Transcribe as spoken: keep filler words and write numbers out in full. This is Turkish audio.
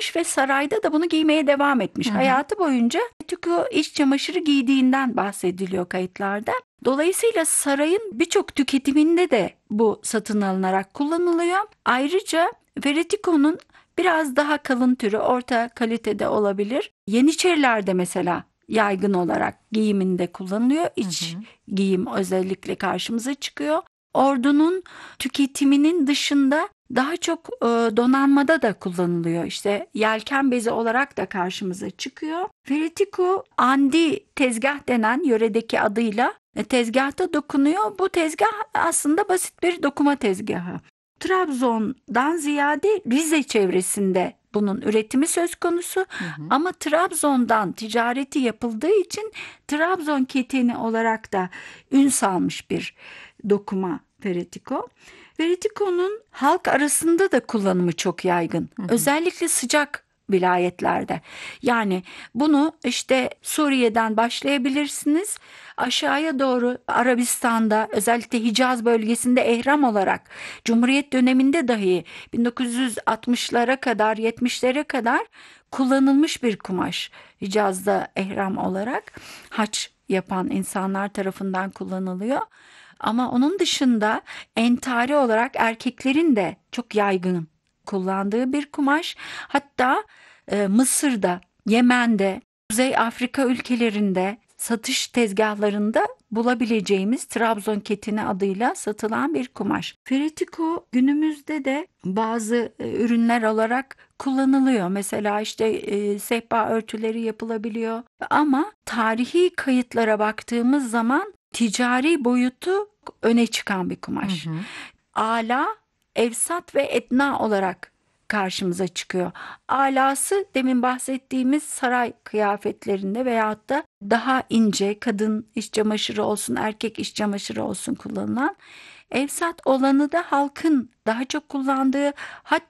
almış ve sarayda da bunu giymeye devam etmiş. Hı hı. Hayatı boyunca tükü iç çamaşırı giydiğinden bahsediliyor kayıtlarda. Dolayısıyla sarayın birçok tüketiminde de bu satın alınarak kullanılıyor. Ayrıca Veretiko'nun biraz daha kalın türü orta kalitede olabilir. Yeniçerilerde mesela yaygın olarak giyiminde kullanılıyor. İç Hı hı. giyim özellikle karşımıza çıkıyor. Ordunun tüketiminin dışında daha çok e, donanmada da kullanılıyor. İşte yelken bezi olarak da karşımıza çıkıyor. Veretiko andi tezgah denen yöredeki adıyla e, tezgahta dokunuyor. Bu tezgah aslında basit bir dokuma tezgahı. Trabzon'dan ziyade Rize çevresinde bunun üretimi söz konusu. Hı hı. Ama Trabzon'dan ticareti yapıldığı için Trabzon keteni olarak da ün salmış bir dokuma Veretiko. Veretiko'nun halk arasında da kullanımı çok yaygın. Hı hı. Özellikle sıcak vilayetlerde. Yani bunu işte Suriye'den başlayabilirsiniz. Aşağıya doğru Arabistan'da, özellikle Hicaz bölgesinde ehram olarak, Cumhuriyet döneminde dahi bin dokuz yüz altmışlara kadar, yetmişlere kadar kullanılmış bir kumaş. Hicaz'da ehram olarak haç yapan insanlar tarafından kullanılıyor. Ama onun dışında entari olarak erkeklerin de çok yaygın kullandığı bir kumaş. Hatta e, Mısır'da, Yemen'de, Kuzey Afrika ülkelerinde satış tezgahlarında bulabileceğimiz Trabzon keteni adıyla satılan bir kumaş. Veretiko günümüzde de bazı e, ürünler olarak kullanılıyor. Mesela işte e, sehpa örtüleri yapılabiliyor. Ama tarihi kayıtlara baktığımız zaman ticari boyutu öne çıkan bir Hı kumaş. hı. Ala, evsat ve etna olarak karşımıza çıkıyor. Alası demin bahsettiğimiz saray kıyafetlerinde veyahut da daha ince kadın iç çamaşırı olsun, erkek iç çamaşırı olsun kullanılan. Evsat olanı da halkın daha çok kullandığı, hatta